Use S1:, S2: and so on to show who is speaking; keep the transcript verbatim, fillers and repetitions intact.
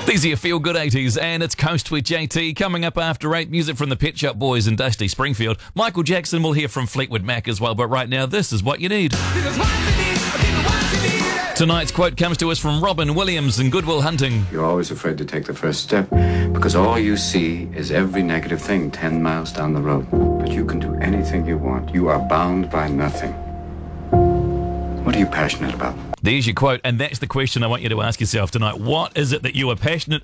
S1: These are your feel-good eighties, and it's Coast with J T. Coming up after eight, music from the Pet Shop Boys and Dusty Springfield. Michael Jackson will hear from Fleetwood Mac as well, but right now, this is what you need. Tonight's quote comes to us from Robin Williams in Good Will Hunting.
S2: You're always afraid to take the first step because all you see is every negative thing ten miles down the road. But you can do anything you want. You are bound by nothing. What are you passionate about?
S1: There's your quote, and that's the question I want you to ask yourself tonight. What is it that you are passionate